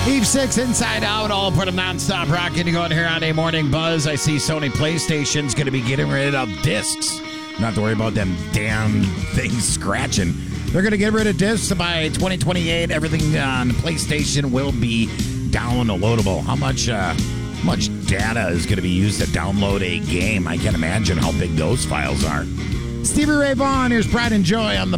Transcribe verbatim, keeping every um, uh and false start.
Eve six, Inside Out, all part of nonstop rocking to go in here on a morning buzz. I see Sony PlayStation's going to be getting rid of discs. Not have to worry about them damn things scratching. They're going to get rid of discs by twenty twenty-eight. Everything on PlayStation will be downloadable. How much, uh, how much data is going to be used to download a game? I can't imagine how big those files are. Stevie Ray Vaughan, here's Pride and Joy on the